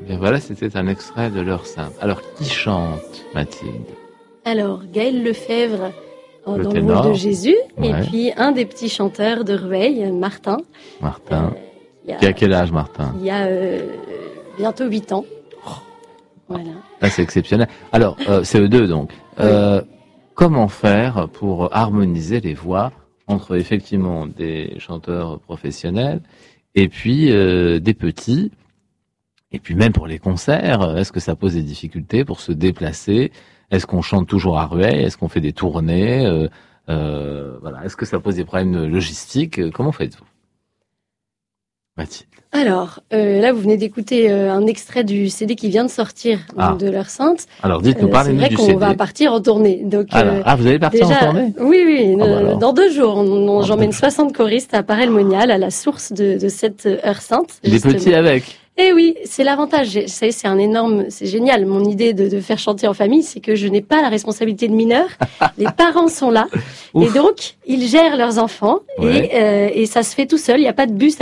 Bien voilà, c'était un extrait de l'heure sainte. Alors, qui chante, Mathilde? Alors, Gaël Lefebvre dans le ténor. rôle de Jésus, Ouais. et puis un des petits chanteurs de Rueil, Martin. Martin. Qui a quel âge, Martin? Il y a bientôt 8 ans. Voilà. Là, c'est exceptionnel. Alors, c'est eux deux, donc. Comment faire pour harmoniser les voix entre, effectivement, des chanteurs professionnels et puis des petits? Et puis même pour les concerts, est-ce que ça pose des difficultés pour se déplacer? Est-ce qu'on chante toujours à Rueil? Est-ce qu'on fait des tournées? Voilà. Est-ce que ça pose des problèmes logistiques? Comment faites-vous, Mathilde? Alors, là, vous venez d'écouter un extrait du CD qui vient de sortir de l'heure sainte. Alors, dites-nous, parlez-nous du CD. C'est vrai qu'on va partir en tournée. Donc, vous allez partir en tournée? Oui. Dans 2 jours, j'emmène 60 choristes à Paray-le-Monial, à la source de cette heure sainte. Les petits avec? Eh oui, c'est l'avantage. C'est génial. Mon idée de faire chanter en famille, c'est que je n'ai pas la responsabilité de mineur. Les parents sont là. Et donc, ils gèrent leurs enfants. Et ça se fait tout seul. Il n'y a pas de bus